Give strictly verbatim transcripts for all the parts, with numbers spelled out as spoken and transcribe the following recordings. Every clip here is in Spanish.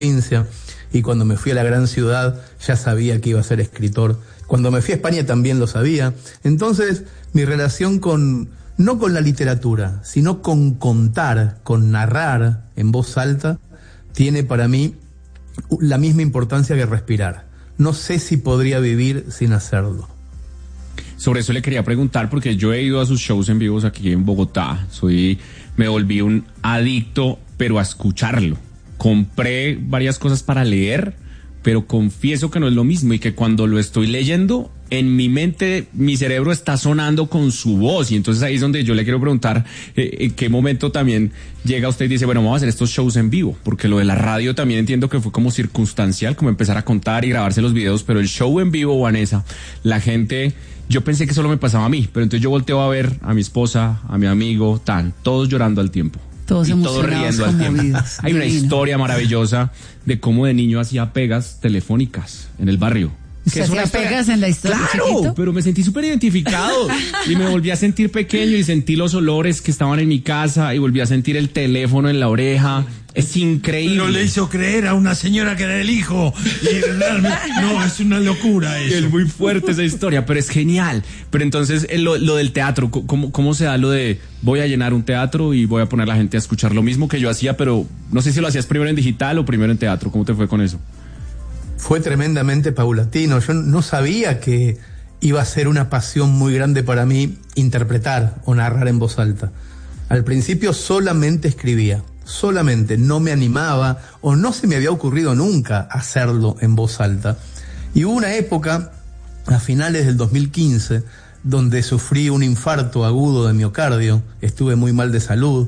provincia, y cuando me fui a la gran ciudad ya sabía que iba a ser escritor. Cuando me fui a España también lo sabía. Entonces, mi relación con, no con la literatura, sino con contar, con narrar en voz alta, tiene para mí la misma importancia que respirar. No sé si podría vivir sin hacerlo. Sobre eso le quería preguntar, porque yo he ido a sus shows en vivos aquí en Bogotá. Soy, me volví un adicto, pero a escucharlo. Compré varias cosas para leer, pero confieso que no es lo mismo, y que cuando lo estoy leyendo, en mi mente, mi cerebro está sonando con su voz, y entonces ahí es donde yo le quiero preguntar eh, en qué momento también llega usted y dice, bueno, vamos a hacer estos shows en vivo, porque lo de la radio también entiendo que fue como circunstancial, como empezar a contar y grabarse los videos, pero el show en vivo, Vanessa, la gente, yo pensé que solo me pasaba a mí, pero entonces yo volteo a ver a mi esposa, a mi amigo, tan, todos llorando al tiempo. Todos y todos riendo al tiempo. Hay una historia maravillosa de cómo de niño hacía pegas telefónicas en el barrio. ¿Usted hacía pegas en la historia? Claro, chiquito? Pero me sentí súper identificado y me volví a sentir pequeño y sentí los olores que estaban en mi casa y volví a sentir el teléfono en la oreja. Es increíble. Pero le hizo creer a una señora que era el hijo. Y realmente, no, es una locura eso. Es muy fuerte esa historia, pero es genial. Pero entonces, lo, lo del teatro, ¿cómo, ¿cómo se da lo de voy a llenar un teatro y voy a poner a la gente a escuchar lo mismo que yo hacía, pero no sé si lo hacías primero en digital o primero en teatro? ¿Cómo te fue con eso? Fue tremendamente paulatino. Yo no sabía que iba a ser una pasión muy grande para mí interpretar o narrar en voz alta. Al principio solamente escribía. Solamente no me animaba o no se me había ocurrido nunca hacerlo en voz alta. Y hubo una época, a finales del dos mil quince, donde sufrí un infarto agudo de miocardio, estuve muy mal de salud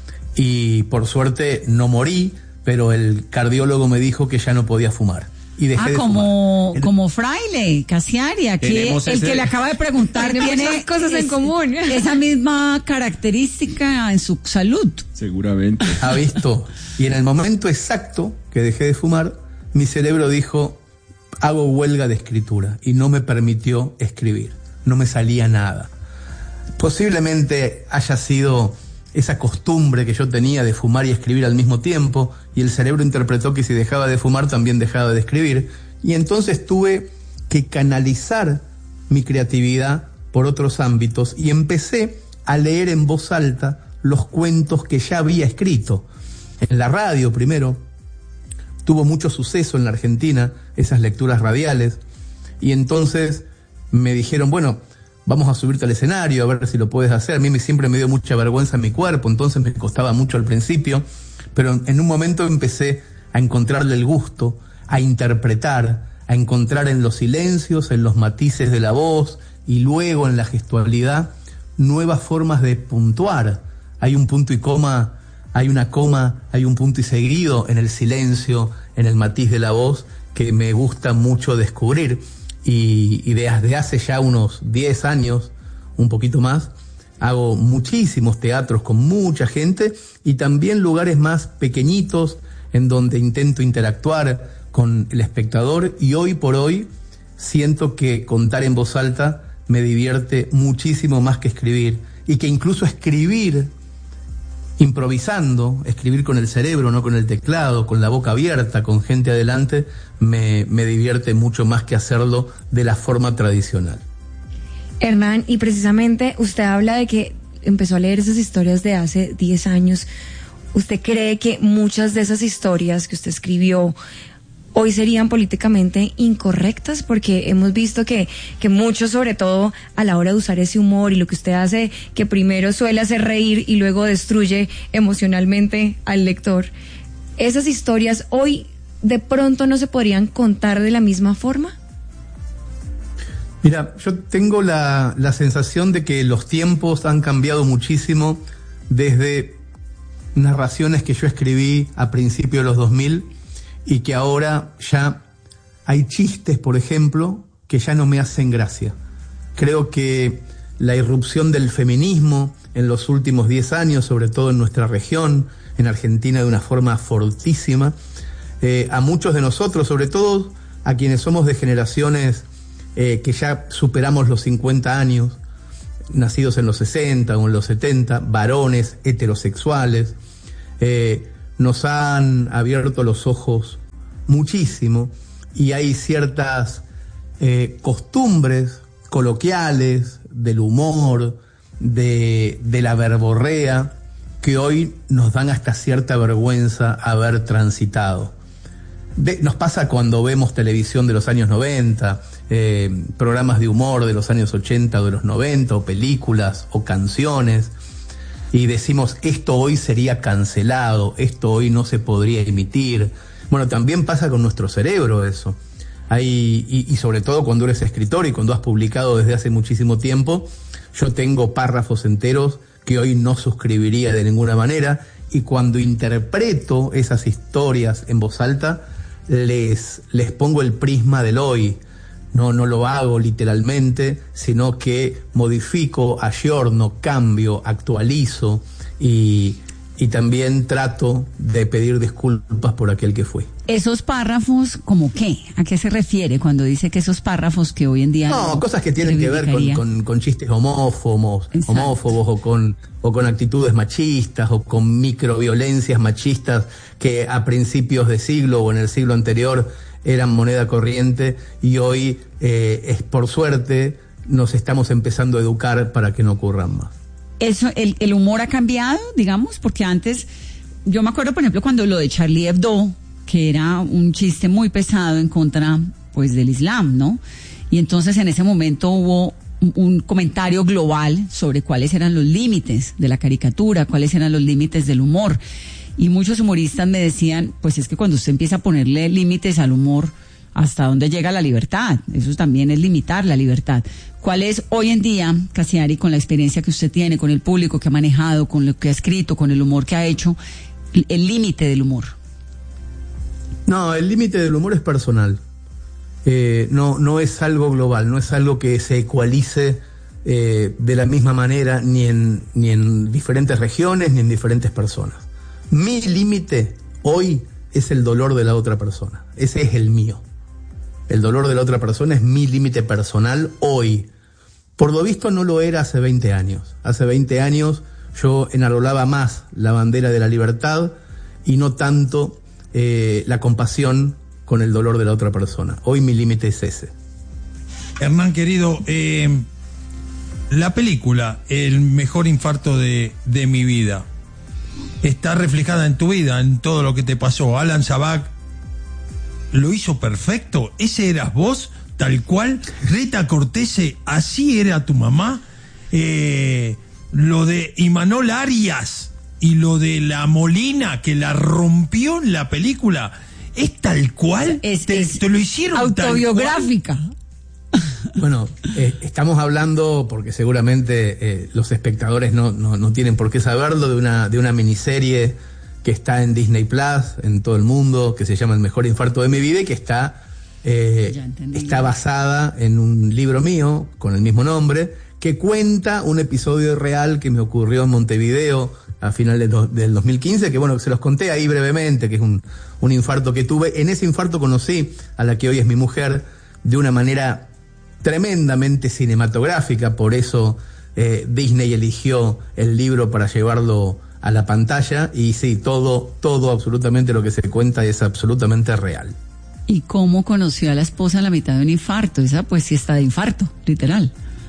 y por suerte no morí, pero el cardiólogo me dijo que ya no podía fumar. Y dejé ah, de como, fumar. como Fraile, Casiaria, que el ese... que le acaba de preguntar tiene cosas en común. Esa misma característica en su salud. Seguramente. Ha visto. Y en el momento exacto que dejé de fumar, mi cerebro dijo, hago huelga de escritura, y no me permitió escribir. No me salía nada. Posiblemente haya sido esa costumbre que yo tenía de fumar y escribir al mismo tiempo, y el cerebro interpretó que si dejaba de fumar también dejaba de escribir, y entonces tuve que canalizar mi creatividad por otros ámbitos y empecé a leer en voz alta los cuentos que ya había escrito. En la radio primero, tuvo mucho suceso en la Argentina esas lecturas radiales, y entonces me dijeron, bueno, vamos a subirte al escenario a ver si lo puedes hacer. A mí me, siempre me dio mucha vergüenza en mi cuerpo, entonces me costaba mucho al principio, pero en un momento empecé a encontrarle el gusto, a interpretar, a encontrar en los silencios, en los matices de la voz y luego en la gestualidad nuevas formas de puntuar. Hay un punto y coma, hay una coma, hay un punto y seguido en el silencio, en el matiz de la voz, que me gusta mucho descubrir. Y, y desde hace ya unos diez años, un poquito más, hago muchísimos teatros con mucha gente y también lugares más pequeñitos en donde intento interactuar con el espectador, y hoy por hoy siento que contar en voz alta me divierte muchísimo más que escribir, y que incluso escribir improvisando, escribir con el cerebro, no con el teclado, con la boca abierta, con gente adelante, me, me divierte mucho más que hacerlo de la forma tradicional. Hernán, y precisamente usted habla de que empezó a leer esas historias de hace diez años. ¿Usted cree que muchas de esas historias que usted escribió hoy serían políticamente incorrectas? Porque hemos visto que, que muchos, sobre todo a la hora de usar ese humor y lo que usted hace, que primero suele hacer reír y luego destruye emocionalmente al lector, esas historias hoy de pronto no se podrían contar de la misma forma. Mira, yo tengo la, la sensación de que los tiempos han cambiado muchísimo desde narraciones que yo escribí a principios de los dos mil, y que ahora ya hay chistes, por ejemplo, que ya no me hacen gracia. Creo que la irrupción del feminismo en los últimos diez años, sobre todo en nuestra región, en Argentina de una forma fortísima, eh, a muchos de nosotros, sobre todo a quienes somos de generaciones eh, que ya superamos los cincuenta años, nacidos en los sesenta o en los setenta, varones heterosexuales, eh, nos han abierto los ojos muchísimo, y hay ciertas eh, costumbres coloquiales del humor, de, de la verborrea, que hoy nos dan hasta cierta vergüenza haber transitado. De, nos pasa cuando vemos televisión de los años noventa, eh, programas de humor de los años ochenta o de los noventa, o películas o canciones, y decimos, esto hoy sería cancelado, esto hoy no se podría emitir. Bueno, también pasa con nuestro cerebro eso. Hay, y, y sobre todo cuando eres escritor y cuando has publicado desde hace muchísimo tiempo, yo tengo párrafos enteros que hoy no suscribiría de ninguna manera, y cuando interpreto esas historias en voz alta, les, les pongo el prisma del hoy. No, no lo hago literalmente, sino que modifico, ayorno, cambio, actualizo, y, y también trato de pedir disculpas por aquel que fue. ¿Esos párrafos, como qué? ¿A qué se refiere cuando dice que esos párrafos que hoy en día... No, cosas que tienen que ver con, con, con chistes homófobos, homófobos o con, o con actitudes machistas o con microviolencias machistas que a principios de siglo o en el siglo anterior eran moneda corriente, y hoy, eh, es por suerte, nos estamos empezando a educar para que no ocurran más. Eso, el, el humor ha cambiado, digamos, porque antes, yo me acuerdo, por ejemplo, cuando lo de Charlie Hebdo, que era un chiste muy pesado en contra, pues, del Islam, ¿no? Y entonces en ese momento hubo un, un comentario global sobre cuáles eran los límites de la caricatura, cuáles eran los límites del humor. Y muchos humoristas me decían, pues es que cuando usted empieza a ponerle límites al humor, ¿hasta dónde llega la libertad? Eso también es limitar la libertad. ¿Cuál es hoy en día, Cassiari, con la experiencia que usted tiene, con el público que ha manejado, con lo que ha escrito, con el humor que ha hecho, el límite del humor? No, el límite del humor es personal. Eh, no, no es algo global, no es algo que se ecualice eh, de la misma manera ni en, ni en diferentes regiones ni en diferentes personas. Mi límite hoy es el dolor de la otra persona. Ese es el mío. El dolor de la otra persona es mi límite personal hoy. Por lo visto no lo era hace veinte años. Hace veinte años yo enarbolaba más la bandera de la libertad y no tanto eh, la compasión con el dolor de la otra persona. Hoy mi límite es ese. Hernán, querido, eh, la película El mejor infarto de, de mi vida está reflejada en tu vida, en todo lo que te pasó. Alan Sabac lo hizo perfecto. Ese eras vos, tal cual. Rita Cortese, así era tu mamá. Eh, lo de Imanol Arias y lo de la Molina, que la rompió en la película, es tal cual. Es, te, es te lo hicieron autobiográfica. Tal cual. Bueno, eh, estamos hablando, porque seguramente eh, los espectadores no, no, no tienen por qué saberlo, de una, de una miniserie que está en Disney Plus, en todo el mundo, que se llama El mejor infarto de mi vida, y que está, eh, está basada en un libro mío con el mismo nombre, que cuenta un episodio real que me ocurrió en Montevideo a finales do, del dos mil quince, que bueno, se los conté ahí brevemente, que es un, un infarto que tuve. En ese infarto conocí a la que hoy es mi mujer de una manera tremendamente cinematográfica, por eso eh, Disney eligió el libro para llevarlo a la pantalla, y sí, todo, todo absolutamente lo que se cuenta es absolutamente real. ¿Y cómo conoció a la esposa a la mitad de un infarto? Esa pues sí está de infarto, literal.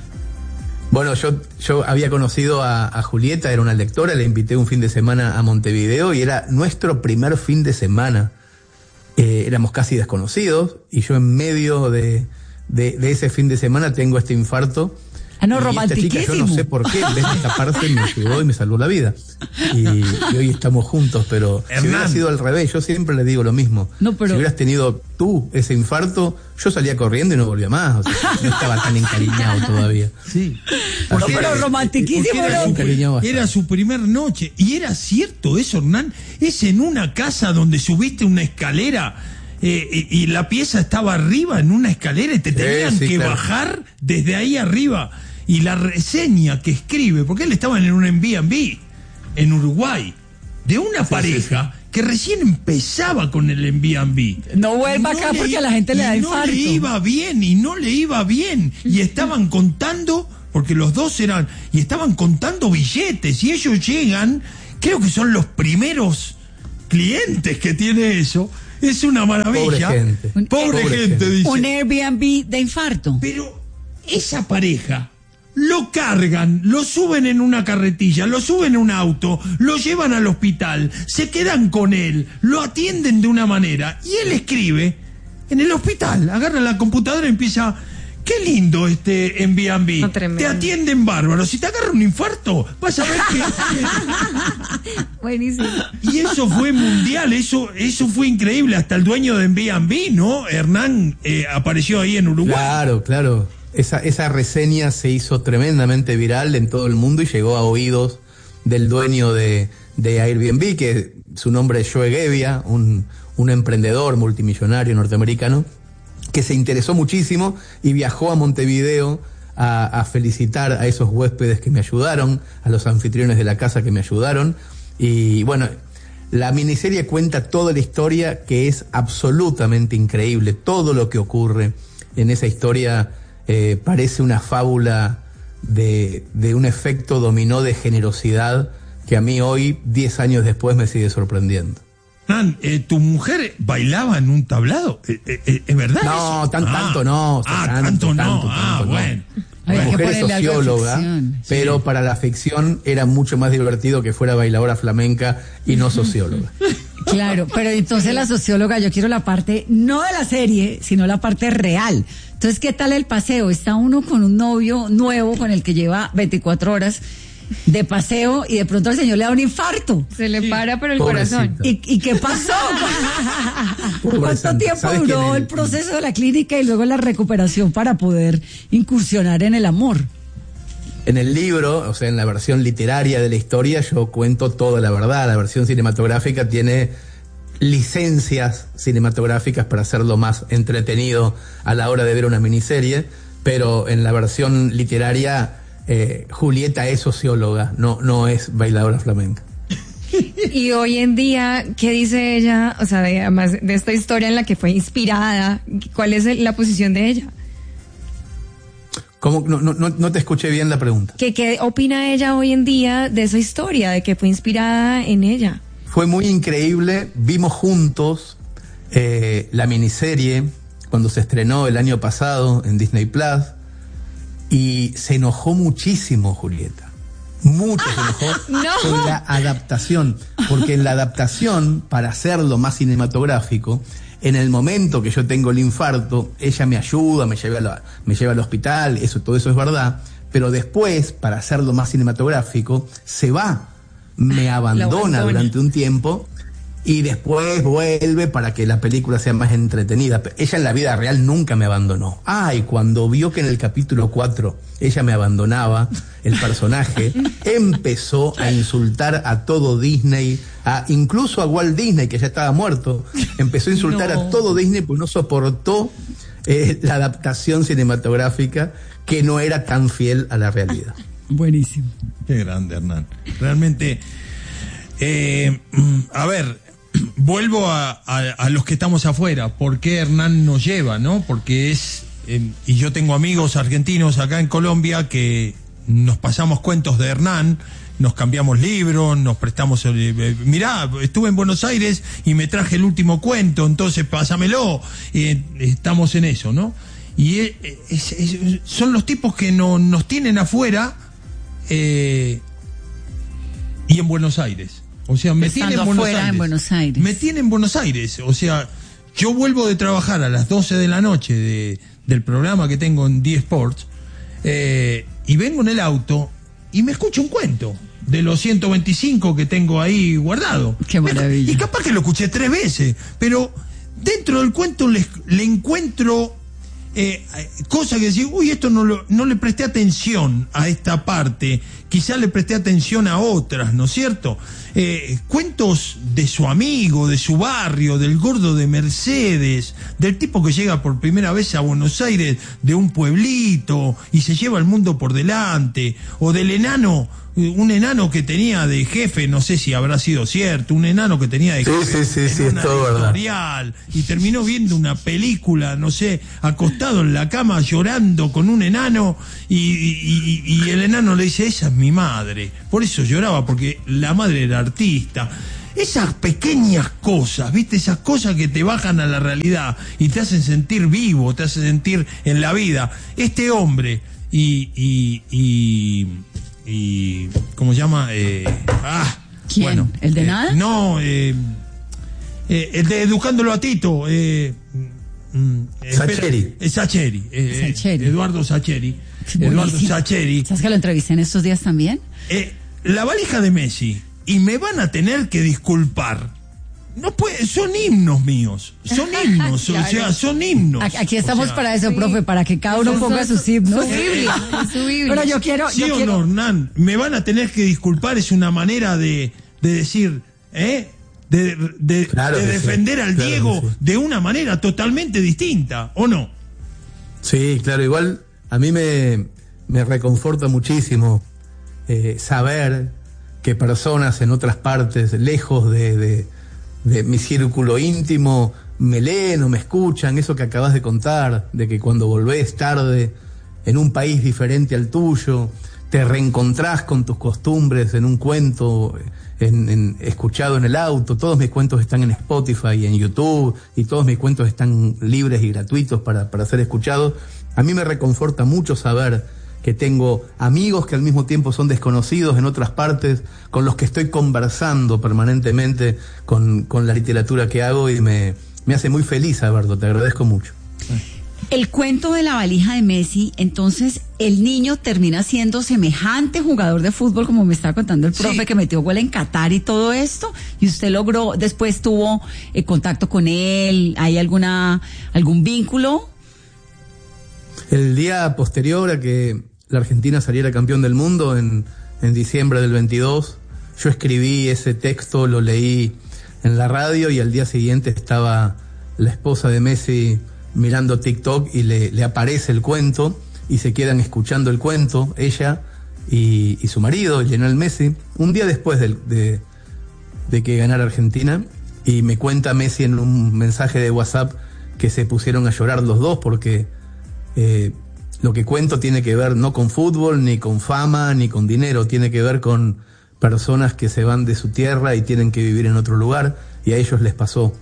Bueno, yo, yo había conocido a, a Julieta, era una lectora, le invité un fin de semana a Montevideo y era nuestro primer fin de semana. Eh, éramos casi desconocidos y yo en medio de De, de ese fin de semana tengo este infarto. Ah, no, y romantiquísimo. Esta chica, yo no sé por qué, en vez de taparse, me ayudó y me salvó la vida. Y, y hoy estamos juntos, pero Hernán, si hubiera sido al revés, yo siempre le digo lo mismo. No, pero... Si hubieras tenido tú ese infarto, yo salía corriendo y no volvía más. O sea, no estaba tan encariñado todavía. Sí. Porque era romantiquísimo, era, ¿no? su, era su primer noche. Y era cierto eso, Hernán. Es en una casa donde subiste una escalera. Eh, y, y la pieza estaba arriba en una escalera y te tenían sí, sí, que claro. bajar desde ahí arriba. Y la reseña que escribe, porque él estaba en un Airbnb en Uruguay, de una sí, pareja sí, sí. que recién empezaba con el Airbnb. No vuelva no acá le, porque a la gente le da infarto. No le iba bien, y no le iba bien. Y estaban contando, porque los dos eran, y estaban contando billetes, y ellos llegan, creo que son los primeros clientes que tiene eso. es una maravilla. Pobre gente. Pobre, Pobre gente, gente. dice. Un Airbnb de infarto. Pero esa pareja lo cargan, lo suben en una carretilla, lo suben en un auto, lo llevan al hospital, se quedan con él, lo atienden de una manera y él escribe en el hospital, agarra la computadora y empieza: qué lindo este Airbnb, No, tremendo. te atienden bárbaro, si te agarra un infarto vas a ver que... Buenísimo. Y eso fue mundial, eso eso fue increíble, hasta el dueño de Airbnb, ¿no? Hernán eh, apareció ahí en Uruguay. Claro, claro. Esa, esa reseña se hizo tremendamente viral en todo el mundo y llegó a oídos del dueño de, de Airbnb, que su nombre es Joe Gebbia, un, un emprendedor multimillonario norteamericano, que se interesó muchísimo y viajó a Montevideo a, a felicitar a esos huéspedes que me ayudaron, a los anfitriones de la casa que me ayudaron. Y bueno, la miniserie cuenta toda la historia, que es absolutamente increíble. Todo lo que ocurre en esa historia eh, parece una fábula de, de un efecto dominó de generosidad que a mí hoy, diez años después, me sigue sorprendiendo. Hernán, eh, ¿tu mujer bailaba en un tablado? ¿Eh, eh, ¿Es verdad No, eso? tan, Ah. tanto no. o sea, Ah, tanto, tanto no. tanto, Ah, tanto no. bueno. Hay La que mujer es ponerle algo de socióloga, ficción, sí. pero para la ficción era mucho más divertido que fuera bailadora flamenca y no socióloga. Claro, pero entonces la socióloga, yo quiero la parte, no de la serie, sino la parte real. Entonces, ¿qué tal el paseo? Está uno con un novio nuevo con el que lleva veinticuatro horas de paseo y de pronto al señor le da un infarto. Se le para por el Pobrecito. corazón. ¿Y, y qué pasó? Pobre ¿Cuánto santa. tiempo ¿Sabes que duró en el- el proceso de la clínica y luego la recuperación para poder incursionar en el amor? En el libro, o sea, en la versión literaria de la historia, yo cuento toda la verdad. La versión cinematográfica tiene licencias cinematográficas para hacerlo más entretenido a la hora de ver una miniserie, pero en la versión literaria, eh, Julieta es socióloga, no, no es bailadora flamenca. Y hoy en día, ¿qué dice ella? O sea, de, además de esta historia en la que fue inspirada, ¿cuál es el- la posición de ella? ¿Cómo? No, no, no no te escuché bien la pregunta. ¿Qué, ¿Qué opina ella hoy en día de esa historia, de que fue inspirada en ella? Fue muy increíble, vimos juntos eh, la miniserie cuando se estrenó el año pasado en Disney Plus y se enojó muchísimo Julieta. Mucho se enojó No. con la adaptación, porque en la adaptación, para hacerlo más cinematográfico, en el momento que yo tengo el infarto, ella me ayuda, me lleva, a la- me lleva al hospital, eso, todo eso es verdad, pero después, para hacerlo más cinematográfico, se va, me abandona abandona. durante un tiempo y después vuelve para que la película sea más entretenida. Ella en la vida real nunca me abandonó. Ah, y cuando vio que en el capítulo cuatro ella me abandonaba, el personaje empezó a insultar a todo Disney, a, incluso a Walt Disney, que ya estaba muerto. Empezó a insultar No. a todo Disney porque no soportó eh, la adaptación cinematográfica que no era tan fiel a la realidad. Buenísimo. Qué grande, Hernán. Realmente, eh, a ver, vuelvo a, a, a los que estamos afuera. ¿Por qué Hernán nos lleva, no? Porque es, eh, y yo tengo amigos argentinos acá en Colombia que nos pasamos cuentos de Hernán, nos cambiamos libros, nos prestamos, eh, eh, mirá, estuve en Buenos Aires y me traje el último cuento, entonces pásamelo. Eh, estamos en eso, ¿no? Y eh, es- es- son los tipos que no, nos tienen afuera eh, y en Buenos Aires. O sea, me Estando tienen en Buenos afuera Aires. en Buenos Aires. Me tienen en Buenos Aires. O sea, yo vuelvo de trabajar a las doce de la noche de, del programa que tengo en D Sports eh, y vengo en el auto y me escucho un cuento de los ciento veinticinco que tengo ahí guardado. Qué maravilla. Y capaz que lo escuché tres veces, pero dentro del cuento le, le encuentro eh, cosas que decir, uy, esto no, lo, no le presté atención a esta parte, quizás le presté atención a otras, ¿no es cierto? Eh, cuentos de su amigo, de su barrio, del gordo de Mercedes, del tipo que llega por primera vez a Buenos Aires de un pueblito y se lleva el mundo por delante, o del enano, un enano que tenía de jefe, no sé si habrá sido cierto, un enano que tenía de Sí, jefe sí, sí, en sí, una es todo verdad. editorial, y terminó viendo una película, no sé, acostado en la cama llorando con un enano y, y- y- y el enano le dice, esa es mi madre. Por eso lloraba, porque la madre era artista. esas pequeñas cosas, ¿viste? Esas cosas que te bajan a la realidad y te hacen sentir vivo, te hacen sentir en la vida. Este hombre y... y, y, y ¿cómo se llama? Eh, ah, ¿Quién? Bueno, ¿El de eh, nada? No, eh, eh, el de Educándolo a Tito. Eh, mm, Sacheri. Eh, Sacheri. Eh, Sacheri. Eduardo Sacheri. Eduardo Buenísimo. Sacheri. ¿Sabes que lo entrevisté en estos días también? Eh, la valija de Messi, y me van a tener que disculpar. No puede, son himnos míos, son himnos, Claro. o sea, son himnos. Aquí estamos O sea, para eso, sí. profe, para que cada uno Eso ponga es sus himnos. su Biblia, es su Biblia. Pero yo quiero, ¿Sí yo o quiero- no, Hernán? Me van a tener que disculpar, es una manera de, de decir, ¿eh? De, de- Claro de que sí, defender al claro Diego que sí. de una manera totalmente distinta, ¿o no? Sí, claro, igual a mí me, me reconforta muchísimo eh, saber que personas en otras partes, lejos de, de, de mi círculo íntimo, me leen o me escuchan, eso que acabas de contar, de que cuando volvés tarde en un país diferente al tuyo, te reencontrás con tus costumbres en un cuento en, en, escuchado en el auto. Todos mis cuentos están en Spotify y en YouTube, y todos mis cuentos están libres y gratuitos para, para ser escuchados. A mí me reconforta mucho saber que tengo amigos que al mismo tiempo son desconocidos en otras partes, con los que estoy conversando permanentemente con, con la literatura que hago, y me, me hace muy feliz saberlo. Te agradezco mucho. El cuento de la valija de Messi, entonces el niño termina siendo semejante jugador de fútbol como me estaba contando el profe, Sí. que metió gol en Qatar y todo esto, y usted logró, después tuvo eh, contacto con él, ¿hay alguna algún vínculo? El día posterior a que la Argentina saliera campeón del mundo, en, en diciembre del veintidós, yo escribí ese texto, lo leí en la radio, y al día siguiente estaba la esposa de Messi mirando TikTok y le, le aparece el cuento, y se quedan escuchando el cuento, ella y, y su marido, Lionel Messi, un día después del- de, de que ganara Argentina, y me cuenta Messi en un mensaje de WhatsApp que se pusieron a llorar los dos porque eh, lo que cuento tiene que ver no con fútbol, ni con fama, ni con dinero, tiene que ver con personas que se van de su tierra y tienen que vivir en otro lugar, y a ellos les pasó.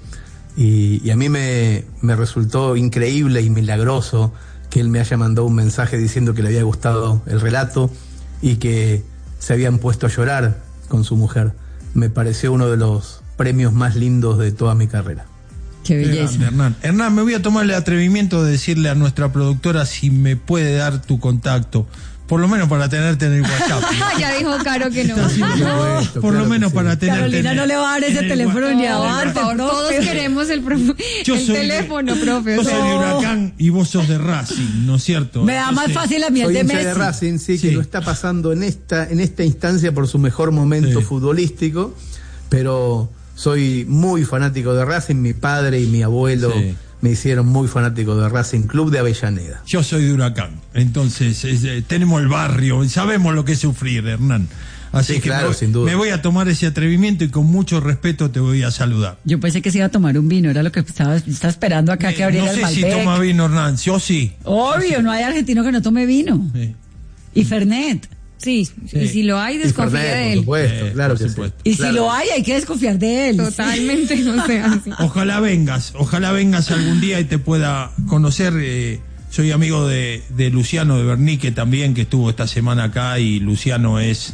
Y, y a mí me, me resultó increíble y milagroso que él me haya mandado un mensaje diciendo que le había gustado el relato y que se habían puesto a llorar con su mujer. Me pareció uno de los premios más lindos de toda mi carrera. Qué Qué belleza. grande, Hernán. Hernán, me voy a tomar el atrevimiento de decirle a nuestra productora si me puede dar tu contacto, por lo menos para tenerte en el WhatsApp. Ya dijo Caro que no. Por supuesto, Por lo claro que menos sí. para tenerte Carolina en no el- le va a dar ese en el teléfono wa- ni No, a por favor, todos queremos el, profe- Yo el soy de- teléfono, profe. Yo o sea, soy de Huracán y vos sos de Racing, ¿no es cierto? Me da más Entonces, fácil a mí el Soy de hincha Messi. de Racing, sí, Sí. que lo está pasando en esta, en esta instancia por su mejor momento Sí. futbolístico, pero soy muy fanático de Racing. Mi padre y mi abuelo Sí. me hicieron muy fanático de Racing Club de Avellaneda. Yo soy de Huracán, entonces es, eh, tenemos el barrio, sabemos lo que es sufrir, Hernán. Así Sí, que claro, me, sin duda. me voy a tomar ese atrevimiento y con mucho respeto te voy a saludar. Yo pensé que se iba a tomar un vino, era lo que estaba, estaba esperando acá que Eh, abriera no el sé si Malbec. toma vino, Hernán, yo sí. Obvio, no hay argentino que no tome vino. Sí. Y Fernet. sí, Sí. y si lo hay, Y desconfía Fernet, de por él. supuesto, Eh, claro por que supuesto. sí. Y Claro. si lo hay, hay que desconfiar de él. Totalmente, no sé, así. Ojalá vengas, ojalá vengas algún día y te pueda conocer. eh, soy amigo de, de Luciano de Bernique también, que estuvo esta semana acá, y Luciano es,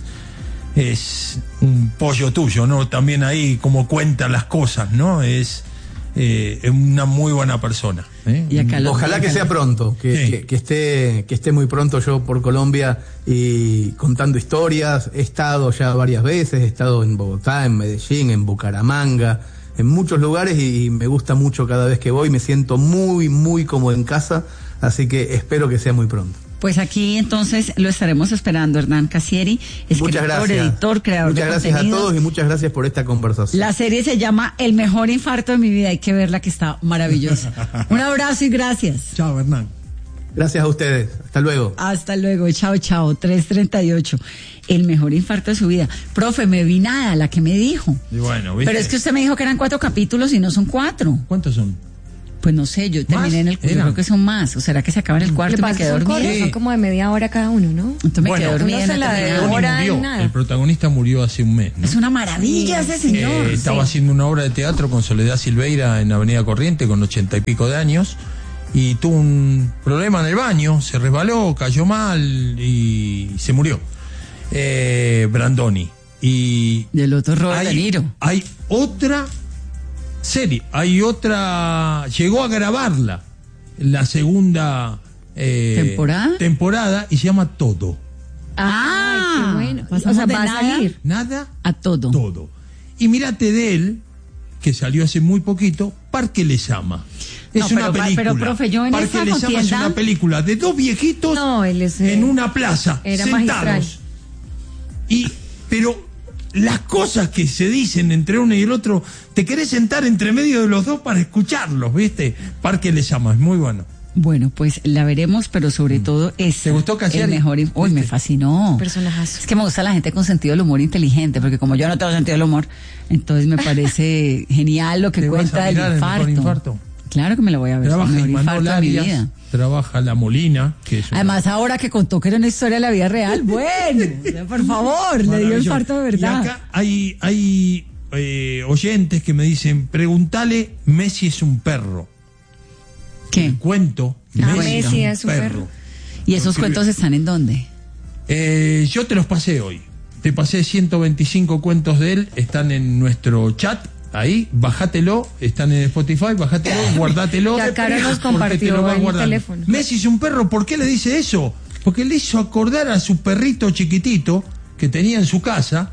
es un pollo tuyo, ¿no? También ahí como cuenta las cosas, ¿no? Es eh, una muy buena persona. ¿eh? Y acá lo- Ojalá que sea pronto, que, Sí. que- que esté, que esté muy pronto yo por Colombia y contando historias. He estado ya varias veces, he estado en Bogotá, en Medellín, en Bucaramanga, en muchos lugares, y me gusta mucho cada vez que voy, me siento muy, muy como en casa, así que espero que sea muy pronto. Pues aquí entonces lo estaremos esperando, Hernán Casieri, Muchas escritor, gracias. editor, creador Muchas de gracias a contenidos. todos y muchas gracias por esta conversación. La serie se llama El mejor infarto de mi vida, hay que verla, que está maravillosa. Un abrazo y gracias. Chao, Hernán. Gracias a ustedes. Hasta luego. Hasta luego, chao, chao, tres treinta y ocho. El mejor infarto de su vida. Profe, me vi nada, la que me dijo. Y bueno, ¿viste? Pero es que usted me dijo que eran cuatro capítulos y no son cuatro. ¿Cuántos son? Pues no sé, yo terminé en el yo creo que son más. ¿O será que se acaba en el cuarto y me quedé dormida? Cortos, son como de media hora cada uno, ¿no? Entonces me Bueno, quedé dormida. uno se en la de terminaba. hora murió. y nada. El protagonista murió hace un mes, ¿no? Es una maravilla ese señor. Eh, estaba sí. haciendo una obra de teatro con Soledad Silveira en Avenida Corriente con ochenta y pico de años y tuvo un problema en el baño, se resbaló, cayó mal y se murió. Eh, Brandoni. Y Del otro Robert De hay, Niro. hay otra serie, hay otra, llegó a grabarla, la segunda eh, ¿Temporada? temporada y se llama Todo. Ah, Ay, qué bueno. pasamos O sea, de va a nada salir. Nada a todo. todo. Y mírate de él, que salió hace muy poquito, Parque les ama. Es No, una pero, película. pero, profe, yo en Parque esa les ama es contienda- una película de dos viejitos No, él es, eh, en una plaza, era sentados. magistral. Y, pero las cosas que se dicen entre uno y el otro, te querés sentar entre medio de los dos para escucharlos, ¿viste? Parque les ama, es muy bueno. Bueno, pues la veremos, pero sobre todo es ¿Te gustó Cassiari? el mejor. in- Uy, me ¿Viste? fascinó. Personajazo. Es que me gusta la gente con sentido del humor inteligente, porque como yo no tengo sentido del humor, entonces me parece genial lo que ¿Te vas cuenta a del mirar el mejor infarto. infarto? Claro que me lo voy a ver. Trabaja el mejor Imanol infarto de mi vida. Arias, trabaja La Molina, que es una- Además, ahora que contó que era una historia de la vida real, bueno, por favor, le dio Maravilloso. infarto de verdad. Y acá hay, hay eh, oyentes que me dicen, pregúntale, Messi es un perro. ¿Qué? El cuento, Ah, Messi, Messi es es un un perro. perro. ¿Y esos Porque- cuentos están en dónde? Eh, yo te los pasé hoy. Te pasé ciento veinticinco cuentos de él, están en nuestro chat. Ahí, bájatelo, están en Spotify, bájatelo, guardátelo. Que acá nos porque compartió te lo va en el guardando. teléfono. Messi es un perro, ¿por qué le dice eso? Porque le hizo acordar a su perrito chiquitito que tenía en su casa,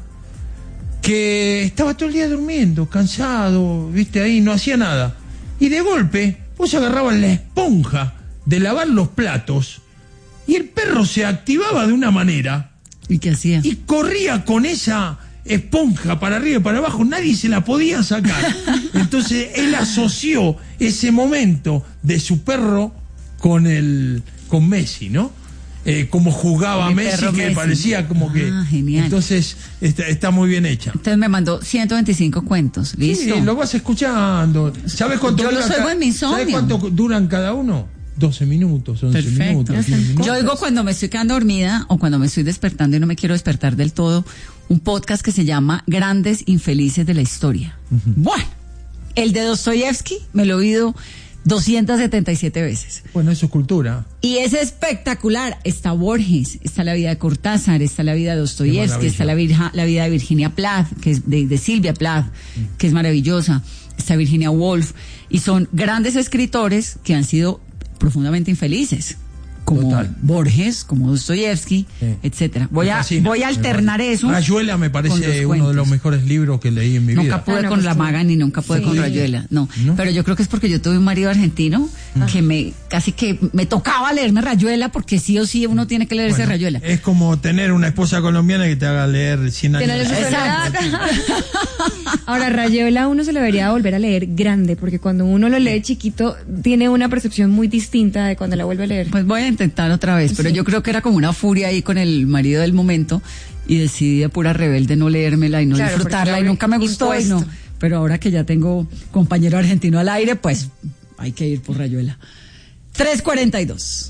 que estaba todo el día durmiendo, cansado, viste, ahí no hacía nada. Y de golpe, vos agarrabas la esponja de lavar los platos y el perro se activaba de una manera ¿Y qué hacía? y corría con esa esponja para arriba y para abajo, nadie se la podía sacar. Entonces él asoció ese momento de su perro con el con Messi, ¿no? Eh, como jugaba Mi Messi, perro que Messi. parecía como que... Ah, genial. Entonces está, está muy bien hecha. Entonces me mandó ciento veinticinco cuentos, ¿listo? Sí, lo vas escuchando. ¿Sabes cuánto Yo lo dura oigo ca- en mi insomnio. ¿Sabes cuánto duran cada uno? doce minutos, once Perfecto. minutos, diez minutos. Yo oigo cuando me estoy quedando dormida o cuando me estoy despertando y no me quiero despertar del todo, un podcast que se llama Grandes Infelices de la Historia. Bueno, el de Dostoyevsky me lo he oído doscientas setenta y siete veces. Bueno, eso es cultura. Y es espectacular. Está Borges, está la vida de Cortázar, está la vida de Qué Dostoyevsky, maravilla. está la, Virja- la vida de Virginia Plath, que es de, de Silvia Plath, que es maravillosa. Está Virginia Woolf. Y son grandes escritores que han sido profundamente infelices. Como Total. Borges, como Dostoyevsky, Sí. etcétera. Voy Me a, fascina, voy a me alternar fascina. eso. Rayuela me con parece los uno de cuentos. los mejores libros que leí en mi Nunca vida. pude Ah, no, con pues la tú- maga ni nunca pude Sí. con Rayuela, no. ¿No? Pero yo creo que es porque yo tuve un marido argentino que me casi que me tocaba leerme Rayuela porque sí o sí uno tiene que leerse Bueno, Rayuela. Es como tener una esposa colombiana que te haga leer cien años. Tener de el soledad. Ahora, Rayuela uno se lo debería volver a leer grande, porque cuando uno lo lee chiquito, tiene una percepción muy distinta de cuando la vuelve a leer. Pues voy a intentar otra vez, pero Sí. yo creo que era como una furia ahí con el marido del momento y decidí de pura rebelde no leérmela y no Claro, disfrutarla porque y nunca me gustó y no. impuesto. Pero ahora que ya tengo compañero argentino al aire, pues hay que ir por Rayuela. tres cuarenta y dos.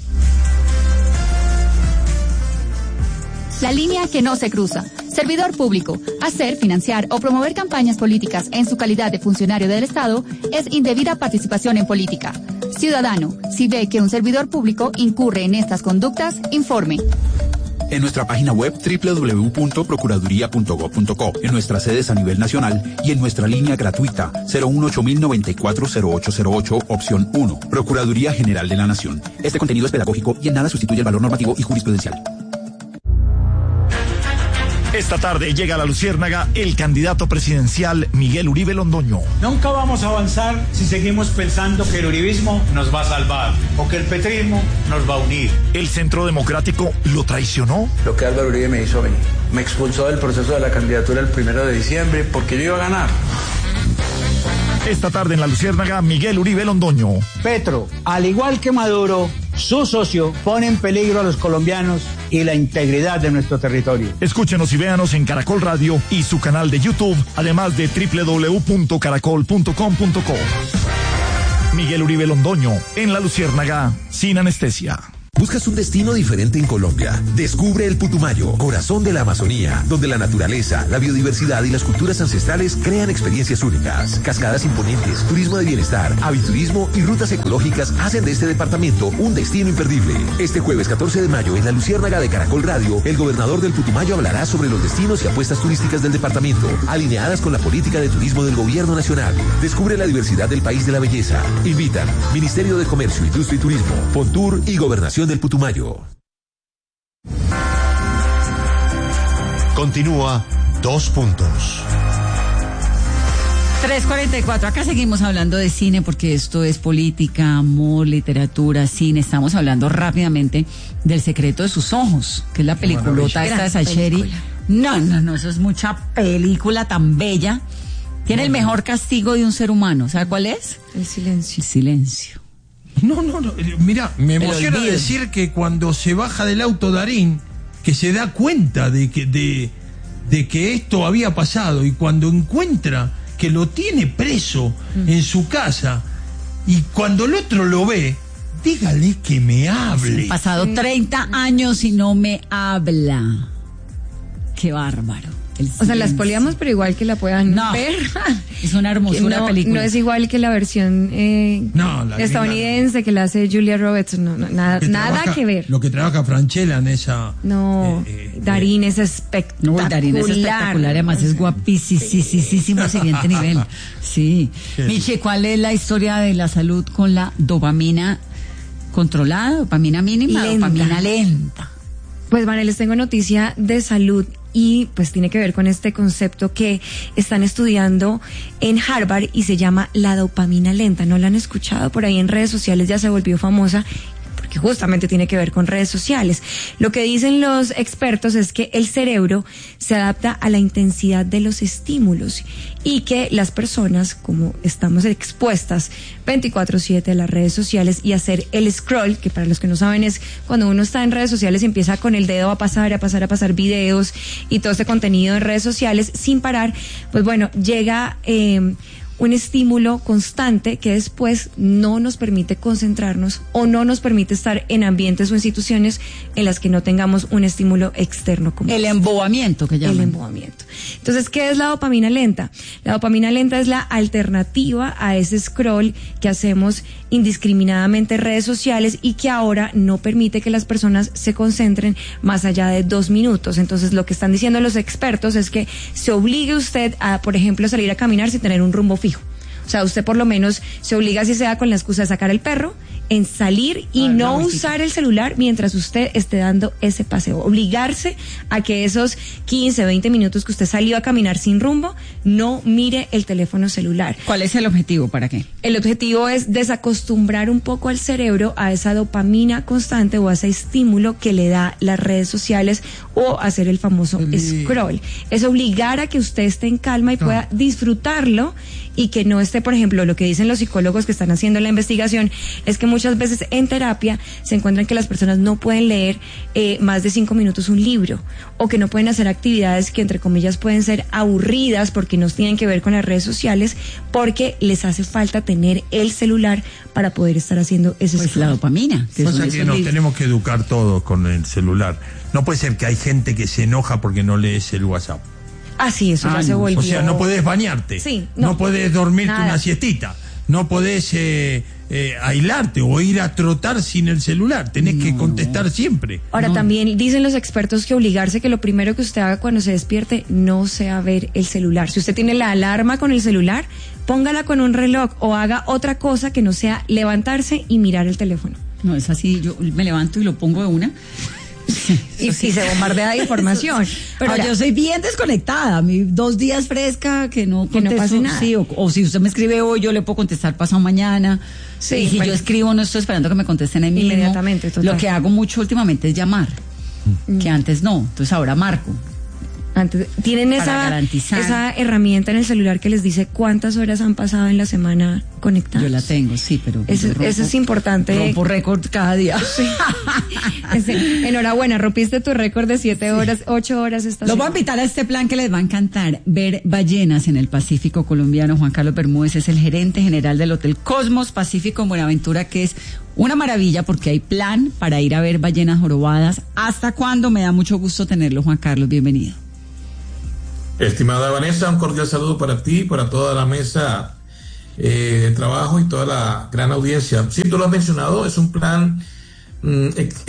La línea que no se cruza. Servidor público. Hacer, financiar o promover campañas políticas en su calidad de funcionario del Estado es indebida participación en política. Ciudadano, si ve que un servidor público incurre en estas conductas, informe. En nuestra página web doble u doble u doble u punto procuraduría punto gob punto co, en nuestras sedes a nivel nacional y en nuestra línea gratuita cero uno ocho mil noventa y cuatro cero ocho cero ocho, opción uno. Procuraduría General de la Nación. Este contenido es pedagógico y en nada sustituye el valor normativo y jurisprudencial. Esta tarde llega a la Luciérnaga el candidato presidencial Miguel Uribe Londoño. Nunca vamos a avanzar si seguimos pensando que el uribismo nos va a salvar o que el petrismo nos va a unir. ¿El Centro Democrático lo traicionó? Lo que Álvaro Uribe me hizo a mí. Me expulsó del proceso de la candidatura el primero de diciembre porque yo iba a ganar. Esta tarde en la Luciérnaga, Miguel Uribe Londoño. Petro, al igual que Maduro, su socio pone en peligro a los colombianos y la integridad de nuestro territorio. Escúchenos y véanos en Caracol Radio y su canal de YouTube, además de doble u doble u doble u punto caracol punto com punto co. Miguel Uribe Londoño, en La Luciérnaga, sin anestesia. ¿Buscas un destino diferente en Colombia? Descubre el Putumayo, corazón de la Amazonía, donde la naturaleza, la biodiversidad y las culturas ancestrales crean experiencias únicas. Cascadas imponentes, turismo de bienestar, aviturismo y rutas ecológicas hacen de este departamento un destino imperdible. Este jueves catorce de mayo en La Luciérnaga de Caracol Radio, el gobernador del Putumayo hablará sobre los destinos y apuestas turísticas del departamento, alineadas con la política de turismo del gobierno nacional. Descubre la diversidad del país de la belleza. Invitan Ministerio de Comercio, Industria y Turismo, Fontur y Gobernación del Putumayo. Continúa Dos Puntos. tres cuarenta y cuatro, acá seguimos hablando de cine porque esto es política, amor, literatura, cine. Estamos hablando rápidamente del Secreto de sus ojos, que es la peliculota esta de Sacheri. No, no, no, eso es mucha película tan bella. Tiene el mejor castigo de un ser humano. ¿Sabe cuál es? El silencio. El silencio. No, no, no. Mira, me emociona decir que cuando se baja del auto Darín, que se da cuenta de que, de, de que esto había pasado, y cuando encuentra que lo tiene preso mm. en su casa, y cuando el otro lo ve, dígale que me hable. Han pasado treinta años y no me habla. Qué bárbaro. O sea, la espoliamos, pero igual que la puedan no, ver. Es una hermosura no, película. No es igual que la versión eh, no, la estadounidense no. que la hace Julia Roberts. No, no, nada, que nada trabaja, que ver. Lo que trabaja Franchella en esa. No, eh, eh, Darín eh, es espectacular. No, Darín es espectacular, además es guapísimo al siguiente nivel. Sí. Miche, ¿cuál es la historia de la salud con la dopamina controlada, dopamina mínima, lenta. dopamina lenta? Pues, Vane, les tengo noticia de salud. Y pues tiene que ver con este concepto que están estudiando en Harvard y se llama la dopamina lenta. ¿No la han escuchado? Por ahí en redes sociales ya se volvió famosa porque justamente tiene que ver con redes sociales. Lo que dicen los expertos es que el cerebro se adapta a la intensidad de los estímulos y que las personas, como estamos expuestas veinticuatro siete a las redes sociales y hacer el scroll, que para los que no saben es cuando uno está en redes sociales y empieza con el dedo a pasar, a pasar, a pasar videos y todo este contenido en redes sociales sin parar, pues bueno, llega eh, un estímulo constante que después no nos permite concentrarnos o no nos permite estar en ambientes o instituciones en las que no tengamos un estímulo externo como el embobamiento que llaman. El embobamiento. Entonces, ¿qué es la dopamina lenta? La dopamina lenta es la alternativa a ese scroll que hacemos indiscriminadamente en redes sociales y que ahora no permite que las personas se concentren más allá de dos minutos. Entonces, lo que están diciendo los expertos es que se obligue usted a, por ejemplo, salir a caminar sin tener un rumbo fijo. O sea, usted por lo menos se obliga, si sea con la excusa de sacar el perro, en salir y ah, no usar el celular mientras usted esté dando ese paseo. Obligarse a que esos quince, veinte minutos que usted salió a caminar sin rumbo, no mire el teléfono celular. ¿Cuál es el objetivo? ¿Para qué? El objetivo es desacostumbrar un poco al cerebro a esa dopamina constante o a ese estímulo que le da las redes sociales o hacer el famoso el... scroll. Es obligar a que usted esté en calma y no. pueda disfrutarlo y que no esté, por ejemplo, lo que dicen los psicólogos que están haciendo la investigación es que muchas veces en terapia se encuentran que las personas no pueden leer eh, más de cinco minutos un libro o que no pueden hacer actividades que entre comillas pueden ser aburridas porque no tienen que ver con las redes sociales porque les hace falta tener el celular para poder estar haciendo ese pues la dopamina. Que o sea que nos tenemos que educar todos con el celular. No puede ser que hay gente que se enoja porque no lees el WhatsApp. Ah, sí, eso ah, ya no. se volvió. O sea, no podés bañarte. Sí, no, no podés dormirte nada. una siestita. No podés eh, eh, aislarte o ir a trotar sin el celular. Tenés no. que contestar siempre. Ahora, no. también dicen los expertos que obligarse que lo primero que usted haga cuando se despierte no sea ver el celular. Si usted tiene la alarma con el celular, póngala con un reloj o haga otra cosa que no sea levantarse y mirar el teléfono. No, es así. Yo me levanto y lo pongo de una. y, y se bombardea de información. Pero ahora, yo soy bien desconectada. A mí dos días fresca que no que no pase nada. Sí, o, o si usted me escribe hoy, yo le puedo contestar pasado mañana. Sí, y si bueno. yo escribo, no estoy esperando que me contesten ahí mismo. Inmediatamente, total. Lo que hago mucho últimamente es llamar, mm. que antes no. Entonces ahora marco. Antes, tienen Para esa, garantizar. esa herramienta en el celular que les dice cuántas horas han pasado en la semana conectados. Yo la tengo, sí, pero... Eso, yo rompo- eso es importante. Rompo récord cada día. Sí. Ese- enhorabuena, rompiste tu récord de siete horas, ocho horas esta Los voy a semana. invitar a este plan que les va a encantar, ver ballenas en el Pacífico colombiano. Juan Carlos Bermúdez es el gerente general del Hotel Cosmos Pacífico en Buenaventura, que es una maravilla porque hay plan para ir a ver ballenas jorobadas. ¿Hasta cuándo? Me da mucho gusto tenerlo, Juan Carlos, bienvenido. Estimada Vanessa, un cordial saludo para ti, para toda la mesa eh, de trabajo y toda la gran audiencia. Sí, tú lo has mencionado, es un plan mm,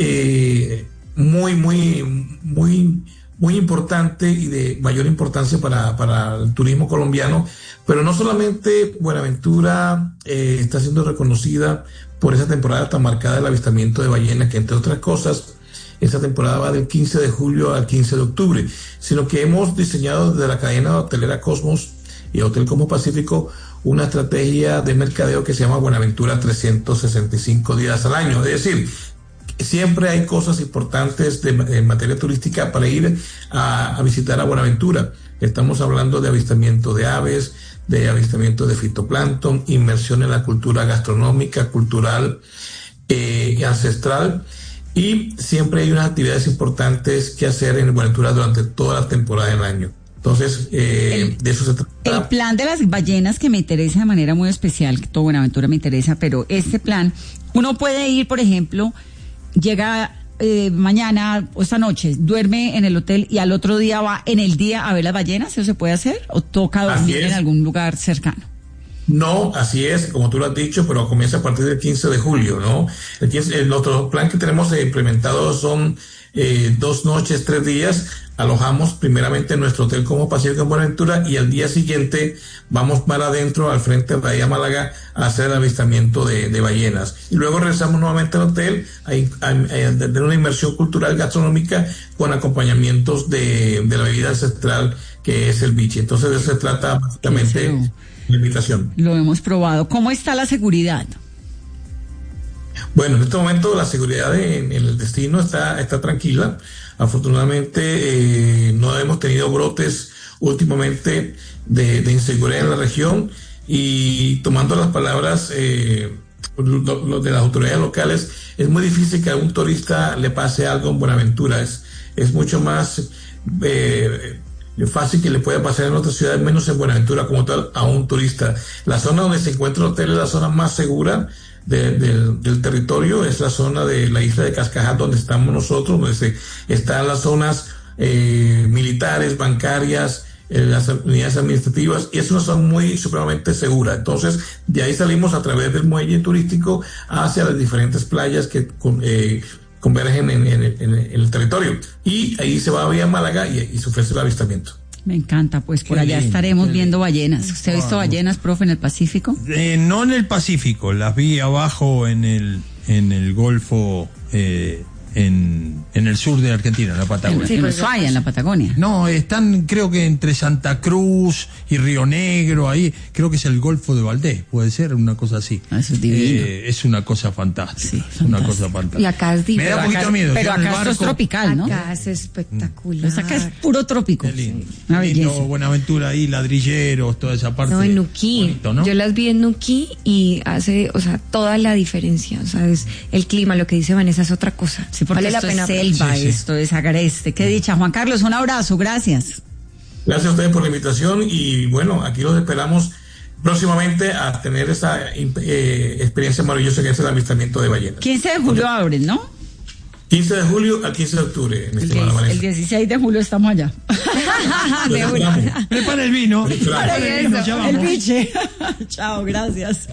eh, muy, muy, muy, muy importante y de mayor importancia para, para el turismo colombiano, pero no solamente Buenaventura eh, está siendo reconocida por esa temporada tan marcada del avistamiento de ballenas, que entre otras cosas, esta temporada va del quince de julio al quince de octubre, sino que hemos diseñado desde la cadena hotelera Cosmos y Hotel Cosmos Pacífico una estrategia de mercadeo que se llama Buenaventura trescientos sesenta y cinco días al año. Es decir, siempre hay cosas importantes de, en materia turística para ir a, a visitar a Buenaventura. Estamos hablando de avistamiento de aves, de avistamiento de fitoplancton, inmersión en la cultura gastronómica, cultural eh, y ancestral. Y siempre hay unas actividades importantes que hacer en Buenaventura durante toda la temporada del año. Entonces, eh, El- de eso se trata. El plan de las ballenas que me interesa de manera muy especial, que todo Buenaventura me interesa, pero este plan, uno puede ir, por ejemplo, llega eh, mañana o esta noche, duerme en el hotel y al otro día va en el día a ver las ballenas, ¿eso se puede hacer? ¿O toca Así dormir es. en algún lugar cercano? No, así es, como tú lo has dicho, pero comienza a partir del quince de julio, ¿no? El, quince, el otro plan que tenemos eh, implementado son eh, dos noches, tres días. Alojamos primeramente en nuestro hotel como Pacífico en Buenaventura y al día siguiente vamos para adentro, al frente de Bahía Málaga, a hacer el avistamiento de, de ballenas. Y luego regresamos nuevamente al hotel a, a, a tener una inmersión cultural gastronómica con acompañamientos de, de la bebida ancestral que es el biche. Entonces de eso se trata básicamente Eso. la invitación. Lo hemos probado. ¿Cómo está la seguridad? Bueno, en este momento la seguridad en, en el destino está, está tranquila. Afortunadamente eh, no hemos tenido brotes últimamente de, de inseguridad en la región y tomando las palabras eh, lo, lo de las autoridades locales, es muy difícil que a un turista le pase algo en Buenaventura. Es, es mucho más eh, fácil que le pueda pasar en otras ciudades, menos en Buenaventura como tal, a un turista. La zona donde se encuentra el hotel es la zona más segura de, de, del territorio, es la zona de la isla de Cascajat donde estamos nosotros, donde se, están las zonas eh, militares, bancarias, eh, las unidades administrativas, y es una zona muy supremamente segura. Entonces, de ahí salimos a través del muelle turístico hacia las diferentes playas que eh, convergen en, en, en, en el territorio. Y ahí se va a Bahía Málaga y, y se ofrece el avistamiento. Me encanta, pues por Qué allá lindo, estaremos qué viendo ballenas. ¿Usted ha visto Wow. ballenas, profe, en el Pacífico? Eh, no en el Pacífico, las vi abajo en el en el Golfo, eh, en, en el sur de Argentina, en la Patagonia. En, en Ushuaia, en la Patagonia. No, están creo que entre Santa Cruz y Río Negro, ahí creo que es el Golfo de Valdés, puede ser una cosa así. Ah, eso es divino. Eh, es una cosa fantástica, Sí, es una fantástico. cosa fantástica. Y acá es Me diferente. da un poquito acá- miedo. pero yo en el acá esto es barco- tropical, ¿no? Acá es espectacular. Pues acá es puro trópico. Qué lindo. Una Lindo, belleza. Buenaventura ahí, ladrilleros, toda esa parte. No, en Nuquí. Bonito, ¿no? Yo las vi en Nuquí y hace, o sea, toda la diferencia. O sea, es el clima, lo que dice Vanessa es otra cosa. Sí, porque vale la esto pena. es selva, Sí, sí. esto es agreste. Qué dicha. Juan Carlos, un abrazo, gracias. Gracias a ustedes por la invitación y bueno, aquí los esperamos próximamente a tener esa eh, experiencia maravillosa que es el avistamiento de ballenas. quince de julio abren, ¿no? quince de julio al quince de octubre, mi El, estimada diez- Vanessa. el dieciséis de julio estamos allá. Los esperamos. Prepara el vino. Claro. Prepara el vino, ya El vamos. biche. Chao, gracias.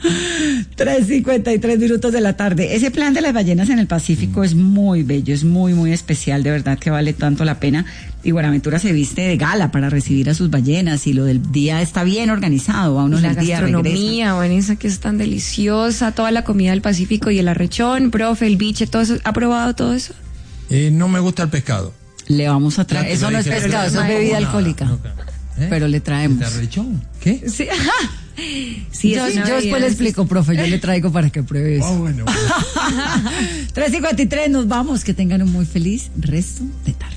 tres cincuenta y tres minutos de la tarde. Ese plan de las ballenas en el Pacífico es muy bello, es muy, muy especial, de verdad que vale tanto la pena. Y Buenaventura se viste de gala para recibir a sus ballenas y lo del día está bien organizado. A uno Y la el día regresa. gastronomía, Vanessa, que es tan deliciosa, toda la comida del Pacífico y el arrechón, profe, el biche, todo eso. ¿Ha probado todo eso? Eh, no me gusta el pescado. Le vamos a traer. Ya te Eso lo no es dije, pescado, pero eso es no bebida como nada, alcohólica. no, claro. ¿Eh? Pero le traemos. ¿Este arrechón? ¿Qué? Sí. Sí, yo es una yo después bebida le explico, profe, yo le traigo para que pruebe eso. Ah, bueno, bueno. tres cincuenta y tres, nos vamos. Que tengan un muy feliz resto de tarde.